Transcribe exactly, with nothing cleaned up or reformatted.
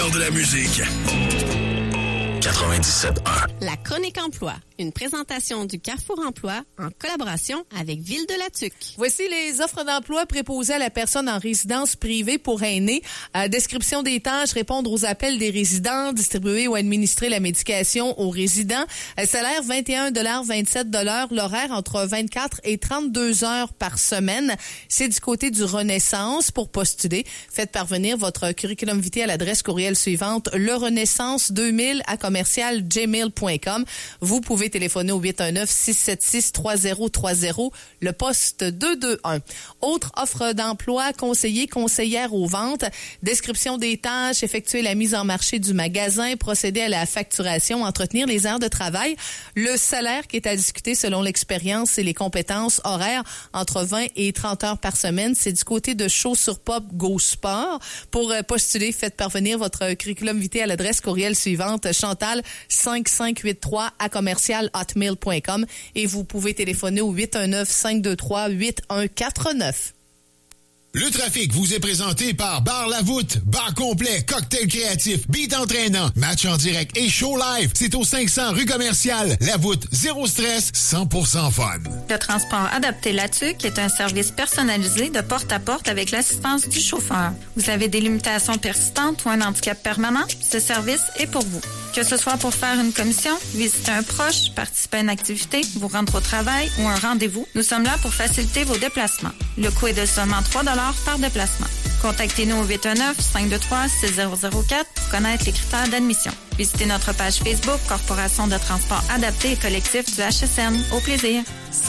meilleur de la musique. quatre-vingt-dix-sept un. La chronique emploi, une présentation du Carrefour Emploi en collaboration avec Ville de la Tuque. Voici les offres d'emploi préposées à la personne en résidence privée pour aînés. Euh, description des tâches, répondre aux appels des résidents, distribuer ou administrer la médication aux résidents. Euh, salaire vingt et un dollars, vingt-sept dollars, l'horaire entre vingt-quatre et trente-deux heures par semaine. C'est du côté du Renaissance. Pour postuler, faites parvenir votre curriculum vitae à l'adresse courriel suivante, le renaissance deux mille à commercial gmail point com. Vous pouvez téléphoner au huit un neuf, six sept six, trois zéro trois zéro, le poste deux deux un. Autre offre d'emploi, conseiller, conseillère aux ventes. Description des tâches, effectuer la mise en marché du magasin, procéder à la facturation, entretenir les heures de travail. Le salaire qui est à discuter selon l'expérience et les compétences horaires entre vingt et trente heures par semaine. C'est du côté de Show sur Pop Go Sport. Pour postuler, faites parvenir votre curriculum vitae à l'adresse courriel suivante, chantal cinq cinq huit trois à commercial hotmail point com, et vous pouvez téléphoner au huit un neuf, cinq deux trois, huit un quatre neuf. Le trafic vous est présenté par Bar La Voûte. Bar complet, cocktail créatif, beat entraînant, match en direct et show live. C'est au cinq cents rue Commerciale. La Voûte, zéro stress, cent pour cent fun. Le transport adapté La Tuque est un service personnalisé de porte à porte avec l'assistance du chauffeur. Vous avez des limitations persistantes ou un handicap permanent? Ce service est pour vous. Que ce soit pour faire une commission, visiter un proche, participer à une activité, vous rendre au travail ou un rendez-vous, nous sommes là pour faciliter vos déplacements. Le coût est de seulement trois dollars par déplacement. Contactez-nous au huit un neuf, cinq deux trois, six zéro zéro quatre pour connaître les critères d'admission. Visitez notre page Facebook Corporation de transport adapté et collectif du H S N. Au plaisir.